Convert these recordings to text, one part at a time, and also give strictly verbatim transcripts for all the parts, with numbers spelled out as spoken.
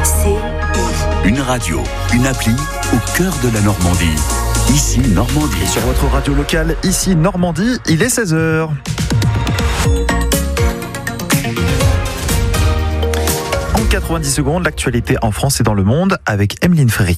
C I. Une radio, une appli au cœur de la Normandie. Ici Normandie. Et sur votre radio locale, ici Normandie, il est seize heures. En quatre-vingt-dix secondes, l'actualité en France et dans le monde avec Emeline Ferry.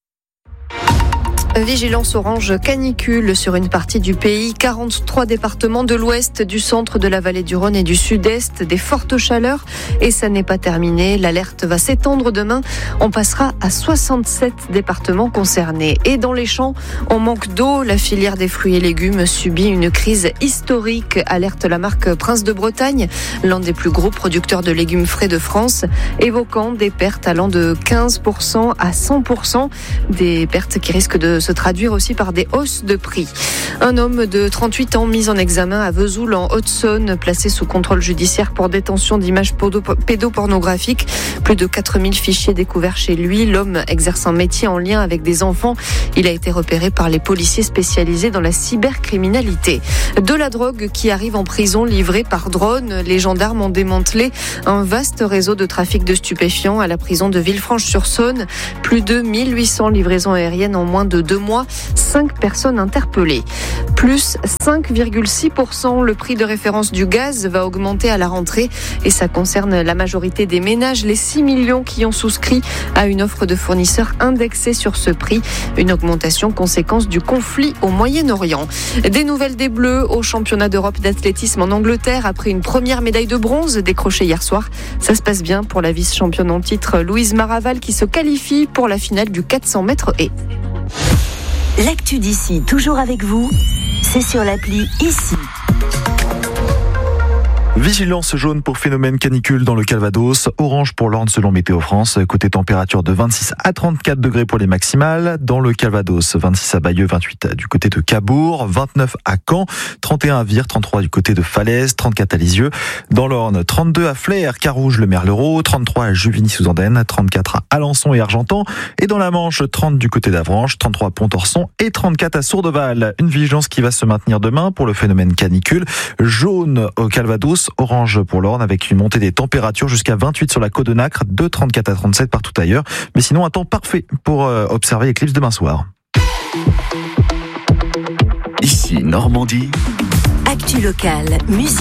Vigilance orange canicule sur une partie du pays. quarante-trois départements de l'ouest, du centre, de la vallée du Rhône et du sud-est. Des fortes chaleurs et ça n'est pas terminé. L'alerte va s'étendre demain. On passera à soixante-sept départements concernés. Et dans les champs, on manque d'eau. La filière des fruits et légumes subit une crise historique, alerte la marque Prince de Bretagne, l'un des plus gros producteurs de légumes frais de France, évoquant des pertes allant de quinze pour cent à cent pour cent. Des pertes qui risquent de se traduire aussi par des hausses de prix. Un homme de trente-huit ans mis en examen à Vesoul en Haute-Saône, placé sous contrôle judiciaire pour détention d'images pédopornographiques. Plus de quatre mille fichiers découverts chez lui. L'homme exerce un métier en lien avec des enfants. Il a été repéré par les policiers spécialisés dans la cybercriminalité. De la drogue qui arrive en prison livrée par drone. Les gendarmes ont démantelé un vaste réseau de trafic de stupéfiants à la prison de Villefranche-sur-Saône. Plus de mille huit cents livraisons aériennes en moins de deux mois. cinq personnes interpellées. Plus cinq virgule six pour cent, le prix de référence du gaz va augmenter à la rentrée et ça concerne la majorité des ménages, les six millions qui ont souscrit à une offre de fournisseurs indexée sur ce prix. Une augmentation conséquence du conflit au Moyen-Orient. Des nouvelles des Bleus au championnat d'Europe d'athlétisme en Angleterre après une première médaille de bronze décrochée hier soir. Ça se passe bien pour la vice-championne en titre Louise Maraval qui se qualifie pour la finale du quatre cents mètres haies. L'actu d'ici, toujours avec vous, c'est sur l'appli Ici. Vigilance jaune pour phénomène canicule dans le Calvados, orange pour l'Orne selon Météo France. Côté température de vingt-six à trente-quatre degrés pour les maximales. Dans le Calvados, vingt-six à Bayeux, vingt-huit du côté de Cabourg, vingt-neuf à Caen, trente et un à Vire, trente-trois du côté de Falaise, trente-quatre à Lisieux. Dans l'Orne, trente-deux à Flers, Carouge, le Merlereau, trente-trois à Juvigny-sous-Andenne, trente-quatre à Alençon et Argentan. Et dans la Manche, trente du côté d'Avranches, trente-trois à Pontorson et trente-quatre à Sourdeval. Une vigilance qui va se maintenir demain pour le phénomène canicule. Jaune au Calvados, orange pour l'Orne avec une montée des températures jusqu'à vingt-huit sur la Côte de Nacre, de trente-quatre à trente-sept partout ailleurs. Mais sinon, un temps parfait pour euh, observer l'éclipse demain soir. Ici Normandie. Actu locale, musique.